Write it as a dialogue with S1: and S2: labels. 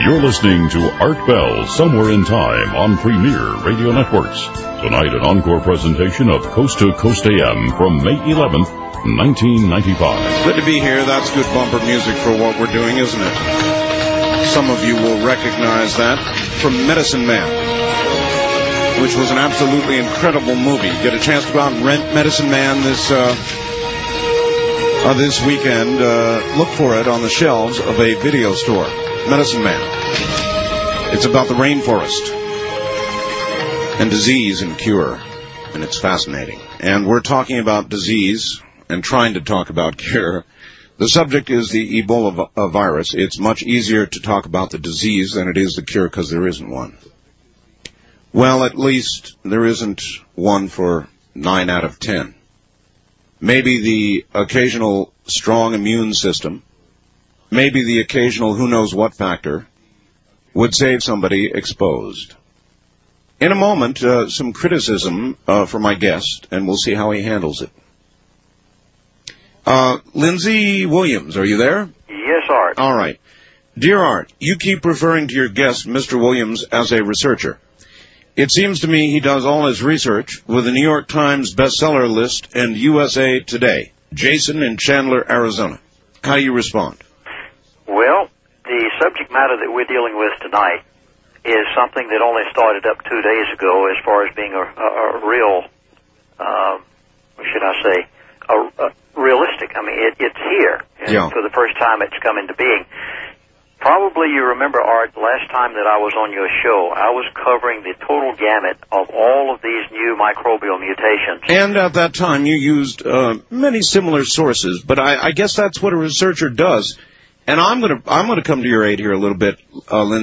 S1: You're listening to Art Bell, Somewhere in Time on Premier Radio Networks. Tonight, an encore presentation of Coast to Coast AM from May 11th, 1995.
S2: Good to be here. That's good bumper music for what we're doing, isn't it? Some of you will recognize that from Medicine Man, which was an absolutely incredible movie. Get a chance to go out and rent Medicine Man this weekend. Look for it on the shelves of a video store. Medicine Man. It's about the rainforest and disease and cure, and it's fascinating. And we're talking about disease and trying to talk about cure. The subject is the Ebola virus. It's much easier to talk about the disease than it is the cure because there isn't one. Well, at least there isn't one for 9 out of 10. Maybe the occasional strong immune system, maybe the occasional who-knows-what factor would save somebody exposed. In a moment, some criticism for my guest, and we'll see how he handles it. Lindsay Williams, are you there?
S3: Yes, Art.
S2: All right. Dear Art, you keep referring to your guest, Mr. Williams, as a researcher. It seems to me he does all his research with the New York Times bestseller list and USA Today. Jason in Chandler, Arizona. How do you respond?
S3: Well, the subject matter that we're dealing with tonight is something that only started up 2 days ago as far as being a real, what should I say, realistic. I mean, it's here. And
S2: yeah.
S3: For the first time it's come into being. Probably you remember, Art, last time that I was on your show, I was covering the total gamut of all of these new microbial mutations.
S2: And at that time you used many similar sources, but I guess that's what a researcher does. And I'm gonna come to your aid here a little bit, Lindsay.